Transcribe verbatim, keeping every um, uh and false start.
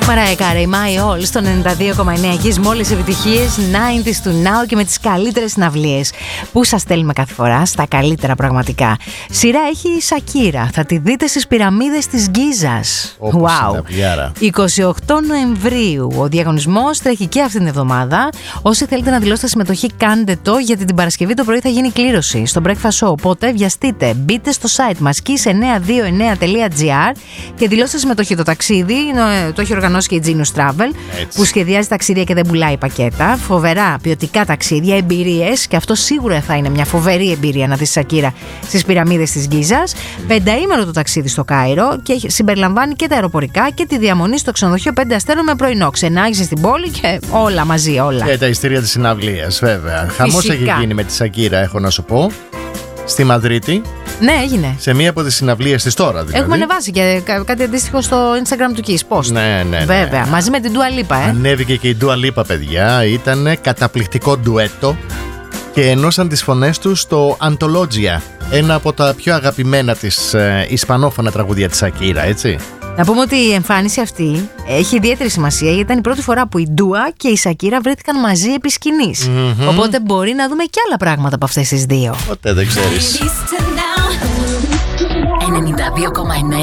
Μαράια Κάρεϊ, My All στο ενενήντα δύο κόμμα εννέα. Εκεί με όλες τις επιτυχίες ενενήντα του Now και με τις καλύτερες συναυλίες που σας στέλνουμε κάθε φορά στα καλύτερα πραγματικά. Σειρά έχει η Σακύρα. Θα τη δείτε στις πυραμίδες της Γκίζας. Wow. εικοστή όγδοη Νοεμβρίου. Ο διαγωνισμός τρέχει και αυτήν την εβδομάδα. Όσοι θέλετε να δηλώσετε συμμετοχή, κάντε το, γιατί την Παρασκευή το πρωί θα γίνει κλήρωση στο Breakfast Show. Οπότε βιαστείτε, μπείτε στο site μας kiss εννιακόσια είκοσι εννέα τελεία τζι άρ και δηλώστε συμμετοχή. Το ταξίδι το έχει οργανώσει και η Genius Travel, έτσι, που σχεδιάζει ταξίδια και δεν πουλάει πακέτα. Φοβερά ποιοτικά ταξίδια, εμπειρίες, και αυτό σίγουρα θα είναι μια φοβερή εμπειρία να δεις Σακύρα στις πυραμίδες της Γκίζας. Πενταήμερο το ταξίδι στο Κάιρο και συμπεριλαμβάνει και τα αεροπορικά και τη διαμονή στο ξενοδοχείο πέντε αστέρων με πρωινό. Ξενάγηση στην πόλη και όλα μαζί, όλα. Και τα ειστήρια της συναυλίας, βέβαια. Χαμός έχει γίνει με τη Σακύρα, έχω να σου πω. Στη Μαδρίτη. Ναι, έγινε. Σε μία από τις συναυλίες της τώρα, δηλαδή. Έχουμε ανεβάσει και κάτι αντίστοιχο στο Instagram του Kiss Post. Ναι, ναι, ναι. Βέβαια, μαζί με την Dua Lipa, ε. Ανέβηκε και η Dua Lipa, παιδιά. Ήταν καταπληκτικό ντουέτο και ενώσαν τις φωνές τους στο Antologia, ένα από τα πιο αγαπημένα της ε, ισπανόφωνα τραγούδια της Σακύρα, έτσι. Να πούμε ότι η εμφάνιση αυτή έχει ιδιαίτερη σημασία, γιατί ήταν η πρώτη φορά που η Ντούα και η Σακύρα βρέθηκαν μαζί επί σκηνής. Mm-hmm. Οπότε μπορεί να δούμε και άλλα πράγματα από αυτές τις δύο. Ποτέ δεν ξέρεις. ενενήντα δύο κόμμα εννέα